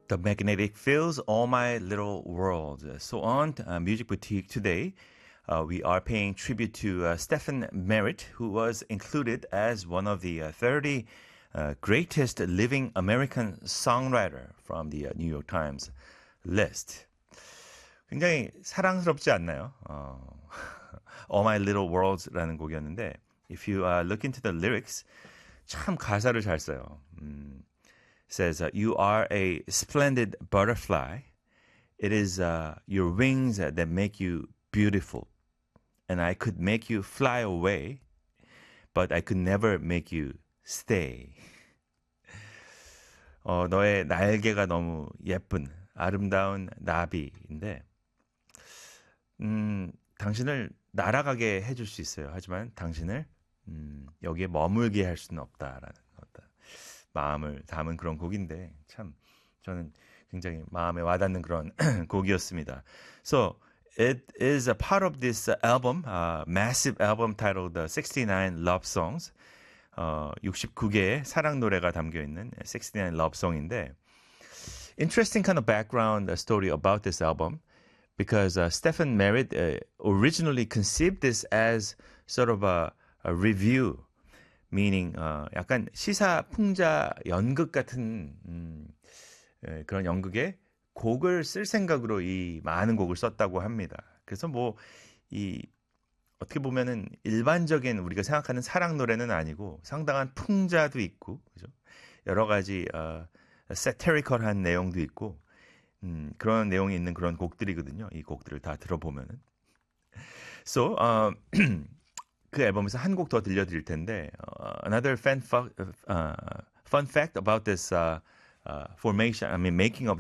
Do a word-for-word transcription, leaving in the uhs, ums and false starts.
The Magnetic Fields, All My Little World. So on uh, Music Boutique today, uh, we are paying tribute to uh, Stephen Merritt, who was included as one of the uh, thirty uh, greatest living American songwriter from the uh, New York Times list. 굉장히 사랑스럽지 않나요? 어, All My Little Worlds라는 곡이었는데, if you uh, look into the lyrics, 참 가사를 잘 써요. 음, says, uh, you are a splendid butterfly. It is uh, your wings that make you beautiful. And I could make you fly away, but I could never make you stay. 어, 너의 날개가 너무 예쁜, 아름다운 나비인데, 음, 당신을 날아가게 해줄 수 있어요. 하지만 당신을 음, 여기에 머물게 할 수는 없다라는 어떤 마음을 담은 그런 곡인데 참 저는 굉장히 마음에 와닿는 그런 곡이었습니다. So it is a part of this album, uh, massive album titled uh, sixty-nine Love Songs. 어, 육십구 개의 사랑 노래가 담겨 있는 sixty-nine Love Song인데 interesting kind of background story about this album because uh, Stephen Merritt uh, originally conceived this as sort of a, a review. meaning 어, 약간 시사풍자 연극 같은 음, 에, 그런 연극에 곡을 쓸 생각으로 이 많은 곡을 썼다고 합니다. 그래서 뭐 이 어떻게 보면은 일반적인 우리가 생각하는 사랑 노래는 아니고 상당한 풍자도 있고 그죠? 여러 가지 어, 사티리컬한 내용도 있고 음, 그런 내용이 있는 그런 곡들이거든요. 이 곡들을 다 들어보면은 so 어, 그 앨범에서 한 곡 더 들려드릴 텐데 uh, another fun, uh, fun fact about this uh, uh, formation, I mean making of